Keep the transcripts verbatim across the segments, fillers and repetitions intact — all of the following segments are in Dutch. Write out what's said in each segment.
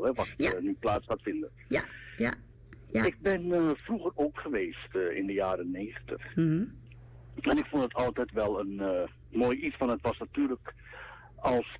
Kwakkelfestival, hè, wat Ja. uh, nu plaats gaat vinden. Ja, ja, ja. Ik ben uh, vroeger ook geweest uh, in de jaren negentig. Mm-hmm. En ik vond het altijd wel een uh, mooi iets, van het was natuurlijk als,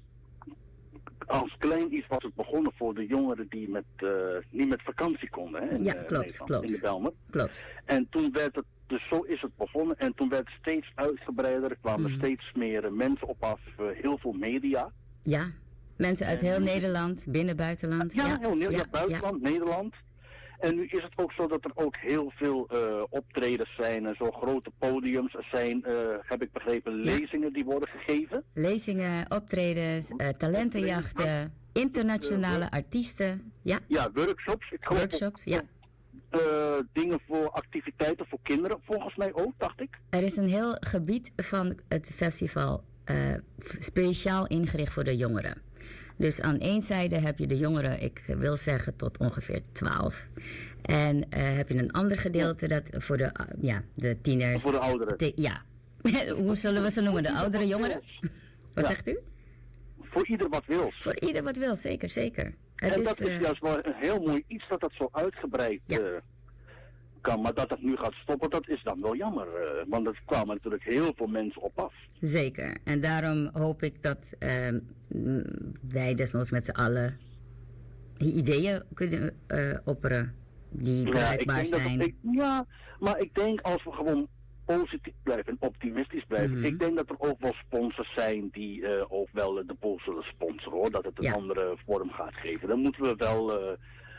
als klein iets was het begonnen voor de jongeren die met, uh, niet met vakantie konden. Hè, in, Ja, uh, klopt, Nederland, klopt. in de Bijlmer. Klopt. En toen werd het, dus zo is het begonnen. En toen werd het steeds uitgebreider. Er kwamen Mm. steeds meer uh, mensen op af. Uh, heel veel media. Ja, mensen uit En- heel Nederland, binnen, buitenland. Ja, heel Nederland, ja, ja, buitenland, Nederland. En nu is het ook zo dat er ook heel veel uh, optredens zijn. En zo grote podiums. Er zijn, uh, heb ik begrepen, lezingen die worden gegeven. Lezingen, optredens, uh, talentenjachten, internationale artiesten. Ja, Ja, workshops. Ik geloof workshops, ook, ja. uh, dingen voor activiteiten voor kinderen, volgens mij ook, dacht ik. Er is een heel gebied van het festival uh, speciaal ingericht voor de jongeren. Dus aan één zijde heb je de jongeren, ik wil zeggen tot ongeveer twaalf. En uh, heb je een ander gedeelte dat voor de, uh, ja, de tieners. Voor de ouderen. Te, ja, hoe zullen we ze noemen? De oudere jongeren? Wat Ja. zegt u? Voor ieder wat wil. Voor ieder wat wil, zeker, zeker. Het en is, dat is uh, juist wel een heel mooi iets dat dat zo uitgebreid Ja. uh, kan. Maar dat het nu gaat stoppen, dat is dan wel jammer. Uh, want er kwamen natuurlijk heel veel mensen op af. Zeker. En daarom hoop ik dat uh, wij desnoods met z'n allen ideeën kunnen uh, opperen die bruikbaar ik denk zijn. Dat het, ik, ja, maar ik denk als we gewoon positief blijven en optimistisch blijven. Mm-hmm. Ik denk dat er ook wel sponsors zijn die uh, ook wel uh, de boel zullen sponsoren, hoor. Dat het een Ja. andere vorm gaat geven. Dan moeten we wel uh,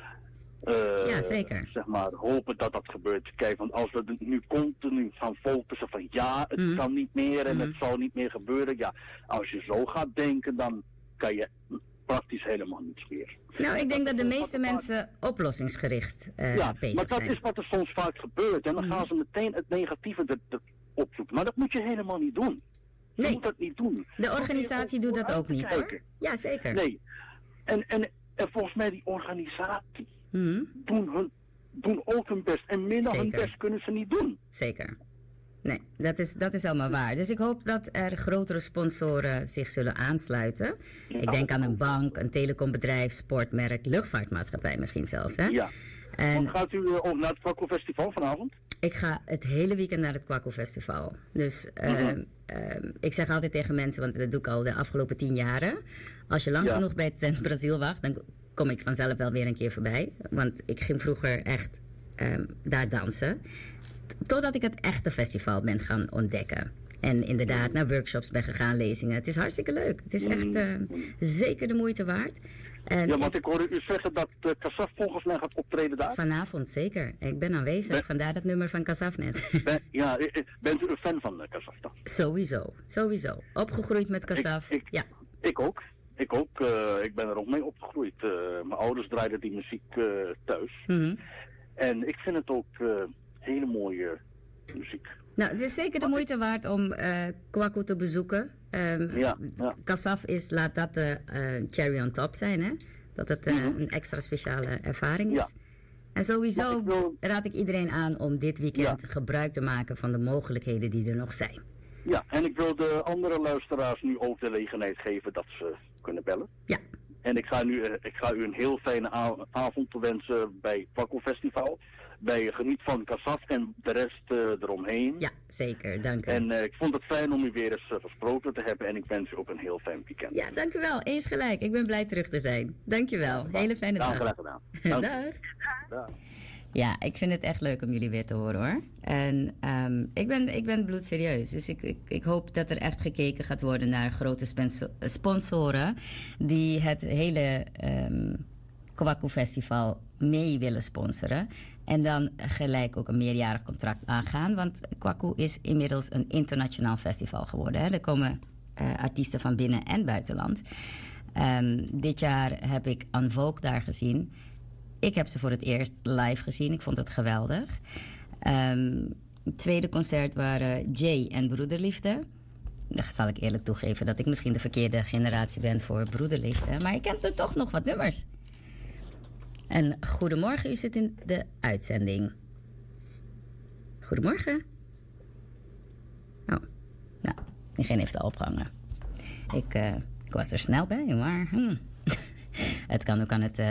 uh, Ja, zeker. zeg maar, hopen dat dat gebeurt. Kijk, want als we nu continu gaan focussen van ja, het Mm. kan niet meer en Mm. het zal niet meer gebeuren. Ja, als je zo gaat denken, dan kan je praktisch helemaal niets meer. Nou, ik denk dat de is meeste wat er mensen oplossingsgericht uh, ja, bezig maar dat zijn. is wat er soms vaak gebeurt. En dan Mhm. gaan ze meteen het negatieve er, er opzoeken. Maar dat moet je helemaal niet doen. Je Nee. moet dat niet doen. De organisatie doet dat ook niet, hoor. Ja, zeker. Nee. En, en, en volgens mij die organisatie Mhm. doen, hun, doen ook hun best. En minder hun Zeker. best kunnen ze niet doen. Zeker. Nee, dat is, dat is helemaal waar. Dus ik hoop dat er grotere sponsoren zich zullen aansluiten. Ja. Ik denk aan een bank, een telecombedrijf, sportmerk, luchtvaartmaatschappij misschien zelfs. Hè? Ja. En Want gaat u uh, ook naar het Kwakkel Festival vanavond? ik ga het hele weekend naar het Kwakkel Festival. Dus uh, Mhm. uh, ik zeg altijd tegen mensen, want dat doe ik al de afgelopen tien jaren. Als je lang Ja. genoeg bij Tent Brazil wacht, dan kom ik vanzelf wel weer een keer voorbij. Want ik ging vroeger echt um, daar dansen. Totdat ik het echte festival ben gaan ontdekken. En inderdaad naar workshops ben gegaan, lezingen. Het is hartstikke leuk. Het is echt uh, zeker de moeite waard. En Ja, want ik, ik hoorde u zeggen dat uh, Kassaf volgens mij gaat optreden daar. vanavond zeker. Ik ben aanwezig. Ben- Vandaar dat nummer van Kassaf net. Ben, ja, i- i- bent u een fan van uh, Kassaf dan? Sowieso. Sowieso. Opgegroeid met Kassaf. Ik, ik, Ja. ik ook. Ik ook. Uh, ik ben er ook mee opgegroeid. Uh, mijn ouders draaiden die muziek uh, thuis. Mhm. En ik vind het ook uh, hele mooie muziek. Nou, het is zeker de moeite waard om uh, Kwaku te bezoeken. Um, Ja, ja. Kassaf is, laat dat de uh, cherry on top zijn, hè? Dat het uh, Mhm. een extra speciale ervaring is. Ja. En Maar sowieso ik wil- raad ik iedereen aan om dit weekend Ja. gebruik te maken van de mogelijkheden die er nog zijn. Ja, en ik wil de andere luisteraars nu ook de gelegenheid geven dat ze kunnen bellen. Ja, En ik ga, nu, uh, ik ga u een heel fijne a- avond wensen bij het Kwakkel Festival. Bij Geniet van Kassaf en de rest uh, eromheen. ja, zeker. Dank u. En uh, ik vond het fijn om u weer eens uh, gesproken te hebben. En ik wens u ook een heel fijn weekend. Ja, dank u wel. Eens gelijk. Ik ben blij terug te zijn. Dank je wel. Hele fijne Nou, dag. graag gedaan. Dank u. Dag. Dag. Ja, ik vind het echt leuk om jullie weer te horen, hoor. En um, ik, ben, ik ben bloedserieus. Dus ik, ik, ik hoop dat er echt gekeken gaat worden naar grote spenso- sponsoren die het hele um, Kwaku Festival mee willen sponsoren. En dan gelijk ook een meerjarig contract aangaan. Want Kwaku is inmiddels een internationaal festival geworden. Hè. Er komen uh, artiesten van binnen- en buitenland. Um, dit jaar heb ik En Vogue daar gezien. Ik heb ze voor het eerst live gezien. Ik vond het geweldig. Um, het tweede concert waren Jay en Broederliefde. Dan zal ik eerlijk toegeven dat ik misschien de verkeerde generatie ben voor Broederliefde. Maar ik ken er toch nog wat nummers. En goedemorgen, u zit in de uitzending. Goedemorgen. Oh, nou, diegene heeft al opgehangen. Ik, uh, ik was er snel bij, maar... Hmm. Het kan ook aan het... Uh,